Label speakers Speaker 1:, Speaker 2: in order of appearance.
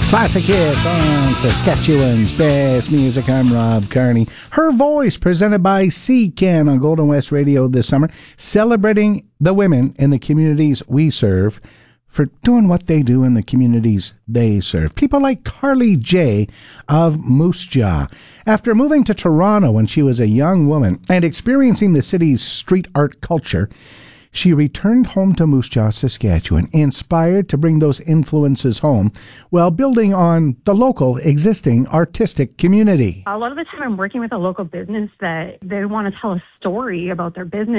Speaker 1: Classic hits on Saskatchewan's best music. I'm Rob Carney. Her Voice, presented by CKAN on Golden West Radio this summer, celebrating the women in the communities we serve for doing what they do in the communities they serve. People like Carly J. of Moose Jaw. After moving to Toronto when she was a young woman and experiencing the city's street art culture, she returned home to Moose Jaw, Saskatchewan, inspired to bring those influences home while building on the local existing artistic community.
Speaker 2: A lot of the time I'm working with a local business that they want to tell a story about their business.